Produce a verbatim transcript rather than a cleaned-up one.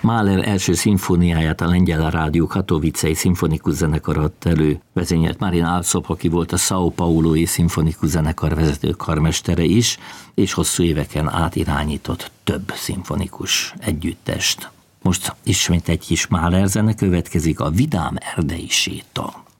Mahler első szimfóniáját a Lengyel Rádió Katowicei szimfonikus zenekar adta elő. Vezényelt Marin Alsop, aki volt a São Paulo-i szimfonikus zenekar vezető karmestere is, és hosszú éveken át irányított több szimfonikus együttest. Most ismét egy kis Mahler zene következik, a Vidám erdei séta.